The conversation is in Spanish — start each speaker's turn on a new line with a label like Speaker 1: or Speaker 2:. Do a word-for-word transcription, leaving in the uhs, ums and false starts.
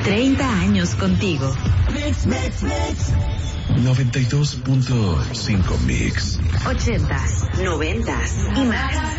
Speaker 1: treinta años contigo.
Speaker 2: Mix, mix, mix.
Speaker 3: noventa y dos punto cinco Mix.
Speaker 1: ochentas, noventas y más.